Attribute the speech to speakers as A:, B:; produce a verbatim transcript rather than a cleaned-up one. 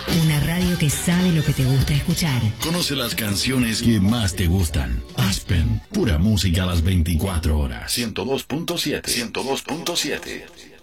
A: Una radio que sabe lo que te gusta escuchar.
B: Conoce las canciones que más te gustan. Aspen, pura música a las veinticuatro horas. ciento dos punto siete. ciento dos punto siete.